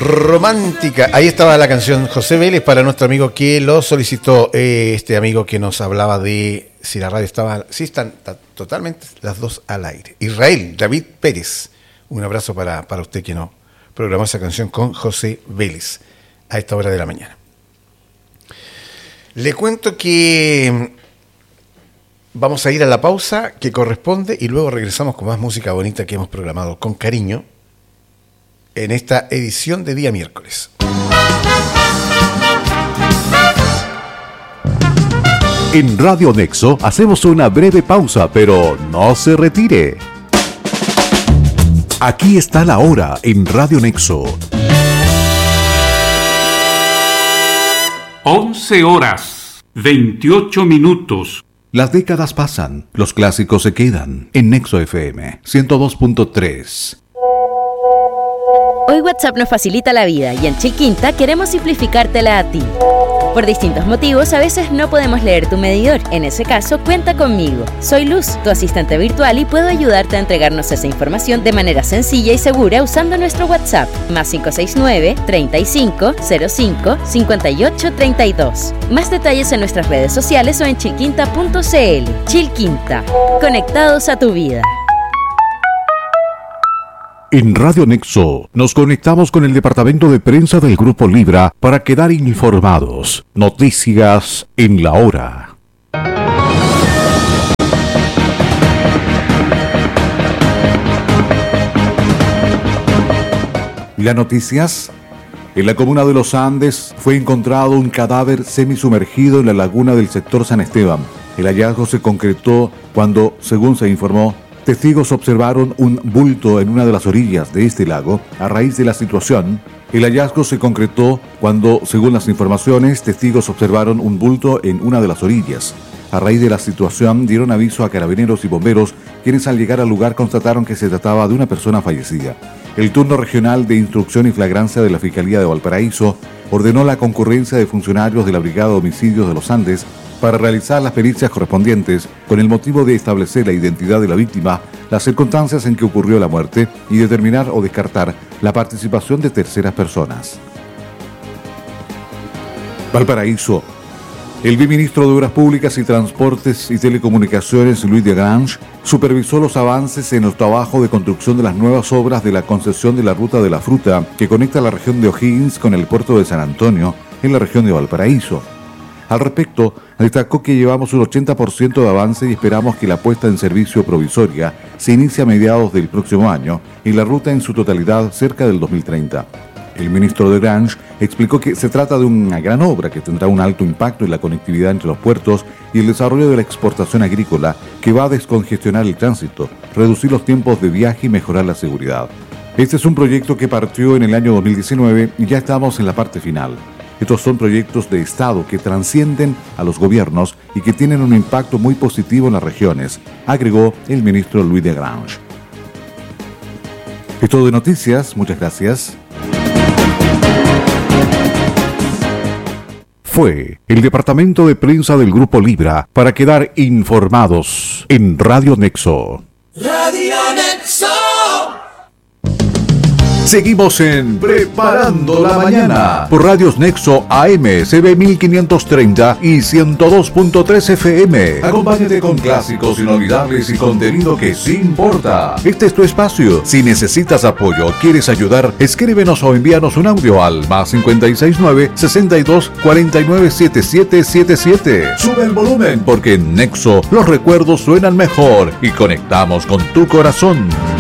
Romántica. Ahí estaba la canción José Vélez para nuestro amigo que lo solicitó. Este amigo que nos hablaba de si la radio estaba. Sí, están totalmente las dos al aire. Israel, David Pérez. Un abrazo para usted que no programó esa canción con José Vélez a esta hora de la mañana. Le cuento que vamos a ir a la pausa que corresponde y luego regresamos con más música bonita que hemos programado con cariño en esta edición de día miércoles. En Radio Nexo hacemos una breve pausa, pero no se retire. Aquí está la hora en Radio Nexo. 11:28. Las décadas pasan, los clásicos se quedan. En Nexo FM 102.3. Hoy WhatsApp nos facilita la vida y en Chilquinta queremos simplificártela a ti. Por distintos motivos, a veces no podemos leer tu medidor. En ese caso, cuenta conmigo. Soy Luz, tu asistente virtual, y puedo ayudarte a entregarnos esa información de manera sencilla y segura usando nuestro WhatsApp, más 569-3505-5832. Más detalles en nuestras redes sociales o en chilquinta.cl. Chilquinta, conectados a tu vida. En Radio Nexo nos conectamos con el departamento de prensa del Grupo Libra para quedar informados. Noticias en la hora. Las noticias. En la comuna de Los Andes fue encontrado un cadáver semisumergido en la laguna del sector San Esteban. El hallazgo se concretó cuando, según se informó, testigos observaron un bulto en una de las orillas de este lago. A raíz de la situación, el hallazgo se concretó cuando, según las informaciones, testigos observaron un bulto en una de las orillas. A raíz de la situación, dieron aviso a carabineros y bomberos, quienes al llegar al lugar constataron que se trataba de una persona fallecida. El turno regional de instrucción y flagrancia de la Fiscalía de Valparaíso ordenó la concurrencia de funcionarios de la Brigada de Homicidios de los Andes para realizar las pericias correspondientes con el motivo de establecer la identidad de la víctima, las circunstancias en que ocurrió la muerte y determinar o descartar la participación de terceras personas. Valparaíso. El viceministro de Obras Públicas y Transportes y Telecomunicaciones, Luis de Grange, supervisó los avances en los trabajos de construcción de las nuevas obras de la concesión de la Ruta de la Fruta que conecta la región de O'Higgins con el puerto de San Antonio, en la región de Valparaíso. Al respecto, destacó que llevamos un 80% de avance y esperamos que la puesta en servicio provisoria se inicie a mediados del próximo año y la ruta en su totalidad cerca del 2030. El ministro de Grange explicó que se trata de una gran obra que tendrá un alto impacto en la conectividad entre los puertos y el desarrollo de la exportación agrícola, que va a descongestionar el tránsito, reducir los tiempos de viaje y mejorar la seguridad. Este es un proyecto que partió en el año 2019 y ya estamos en la parte final. Estos son proyectos de Estado que trascienden a los gobiernos y que tienen un impacto muy positivo en las regiones, agregó el ministro Luis de Grange. Es todo de noticias, muchas gracias. Fue el departamento de prensa del Grupo Libra para quedar informados en Radio Nexo. Radio Nexo. Seguimos en Preparando la Mañana por Radios Nexo AM, CB 1530 y 102.3 FM. Acompáñate con clásicos inolvidables y contenido que sí importa. Este es tu espacio. Si necesitas apoyo o quieres ayudar, escríbenos o envíanos un audio al más 569-6249-7777. Sube el volumen porque en Nexo los recuerdos suenan mejor y conectamos con tu corazón.